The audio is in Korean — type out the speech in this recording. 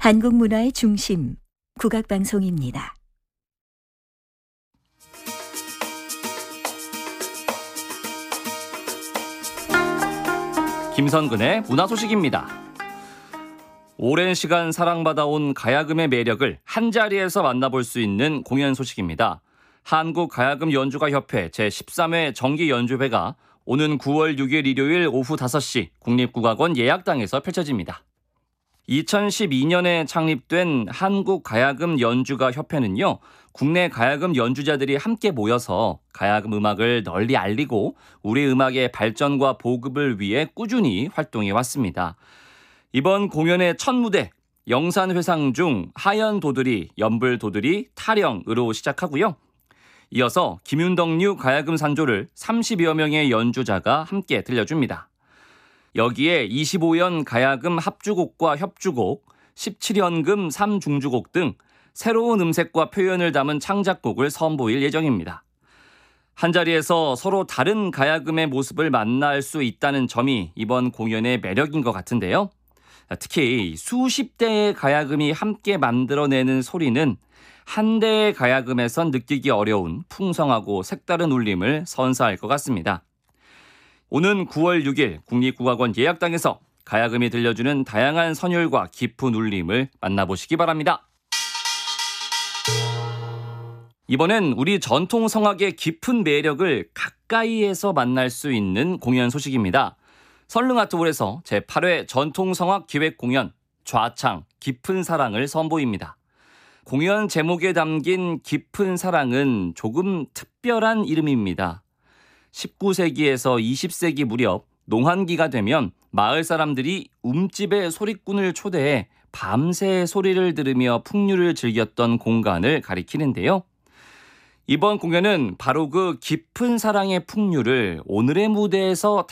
한국 문화의 중심, 국악방송입니다. 김선근의 문화소식입니다. 오랜 시간 사랑받아온 가야금의 매력을 한자리에서 만나볼 수 있는 공연 소식입니다. 한국가야금연주가협회 제13회 정기연주회가 오는 9월 6일 일요일 오후 5시 국립국악원 예약당에서 펼쳐집니다. 2012년에 창립된 한국가야금연주가협회는요, 국내 가야금 연주자들이 함께 모여서 가야금 음악을 널리 알리고 우리 음악의 발전과 보급을 위해 꾸준히 활동해 왔습니다. 이번 공연의 첫 무대, 영산회상 중 하연도들이, 연불도들이, 타령으로 시작하고요. 이어서 김윤덕류 가야금 산조를 30여 명의 연주자가 함께 들려줍니다. 여기에 25연 가야금 합주곡과 협주곡, 17연금 3중주곡 등 새로운 음색과 표현을 담은 창작곡을 선보일 예정입니다. 한자리에서 서로 다른 가야금의 모습을 만날 수 있다는 점이 이번 공연의 매력인 것 같은데요. 특히 수십 대의 가야금이 함께 만들어내는 소리는 한 대의 가야금에선 느끼기 어려운 풍성하고 색다른 울림을 선사할 것 같습니다. 오는 9월 6일 국립국악원 예약당에서 가야금이 들려주는 다양한 선율과 깊은 울림을 만나보시기 바랍니다. 이번엔 우리 전통 성악의 깊은 매력을 가까이에서 만날 수 있는 공연 소식입니다. 설릉아트홀에서 제8회 전통성악 기획공연 좌창 깊은 사랑을 선보입니다. 공연 제목에 담긴 깊은 사랑은 조금 특별한 이름입니다. 19세기에서 20세기 무렵 농한기가 되면 마을 사람들이 움집의 소리꾼을 초대해 밤새 소리를 들으며 풍류를 즐겼던 공간을 가리키는데요. 이번 공연은 바로 그 깊은 사랑의 풍류를 오늘의 무대에서